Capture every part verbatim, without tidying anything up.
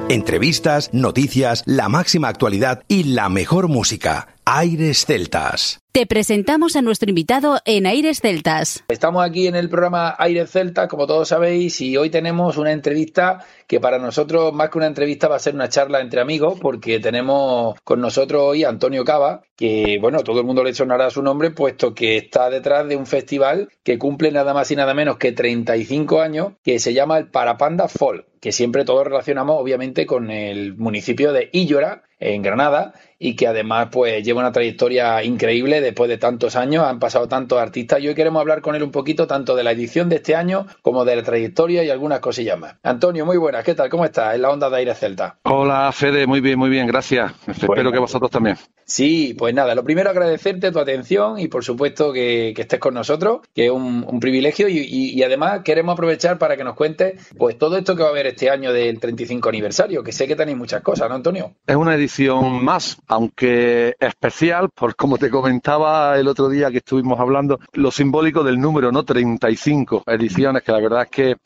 Entrevistas, noticias, la máxima actualidad y la mejor música. Aires Celtas. Te presentamos a nuestro invitado en Aires Celtas. Estamos aquí en el programa Aires Celtas, como todos sabéis, y hoy tenemos una entrevista que para nosotros, más que una entrevista, va a ser una charla entre amigos, porque tenemos con nosotros hoy a Antonio Cava, que, bueno, todo el mundo le sonará su nombre, puesto que está detrás de un festival que cumple nada más y nada menos que treinta y cinco años, que se llama el Parapanda Folk, que siempre todos relacionamos, obviamente, con el municipio de Illora, en Granada, y que además pues lleva una trayectoria increíble después de tantos años, han pasado tantos artistas y hoy queremos hablar con él un poquito tanto de la edición de este año como de la trayectoria y algunas cosillas más. Antonio, muy buenas, ¿qué tal? ¿Cómo estás? En la onda de Aires Celta. Hola Fede, muy bien, muy bien, gracias. Bueno, espero que vosotros también. Sí, pues nada, lo primero agradecerte tu atención y por supuesto que, que estés con nosotros, que es un, un privilegio y, y, y además queremos aprovechar para que nos cuentes pues todo esto que va a haber este año del treinta y cinco aniversario, que sé que tenéis muchas cosas, ¿no, Antonio? Es una edición más, aunque especial, por como te comentaba el otro día que estuvimos hablando, lo simbólico del número, ¿no? treinta y cinco ediciones, que la verdad es que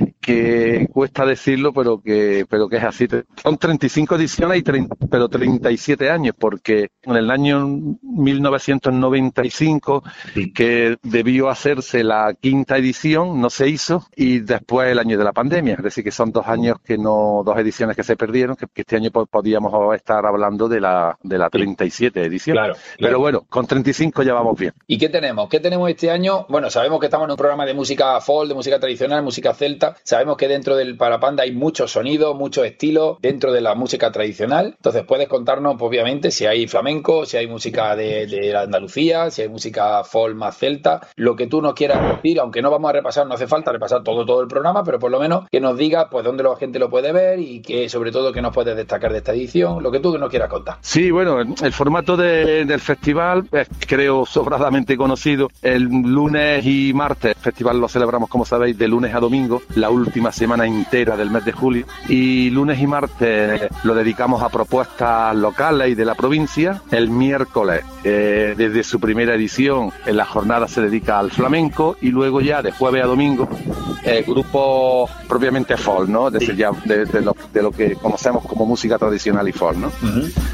que cuesta decirlo, pero que pero que es así. Son treinta y cinco ediciones, y treinta, pero treinta y siete años, porque en el año mil novecientos noventa y cinco, sí, que debió hacerse la quinta edición, no se hizo, y después el año de la pandemia, es decir, que son dos años que no, dos ediciones que se perdieron, que, que este año podíamos estar hablando de la de la treinta y siete edición. Claro, claro. Pero bueno, con treinta y cinco ya vamos bien. ¿Y qué tenemos? ¿Qué tenemos este año? Bueno, sabemos que estamos en un programa de música folk, de música tradicional, música celta. Sabemos que dentro del Parapanda hay muchos sonidos, muchos estilos dentro de la música tradicional. Entonces puedes contarnos, pues, obviamente, si hay flamenco, si hay música de, de Andalucía, si hay música folk más celta, lo que tú nos quieras decir, aunque no vamos a repasar, no hace falta repasar todo todo el programa, pero por lo menos que nos digas pues dónde la gente lo puede ver y que sobre todo que nos puedes destacar de esta edición, lo que tú nos quieras contar. Sí, bueno, el formato de, del festival es, creo, sobradamente conocido. El lunes y martes, el festival lo celebramos, como sabéis, de lunes a domingo, la última semana entera del mes de julio, y lunes y martes lo dedicamos a propuestas locales y de la provincia. El miércoles, eh, desde su primera edición, en la jornada se dedica al flamenco, y luego ya de jueves a domingo, eh, grupos propiamente folk, ¿no? Es decir, ya de, de, lo, de lo que conocemos como música tradicional y folk, ¿no? Uh-huh.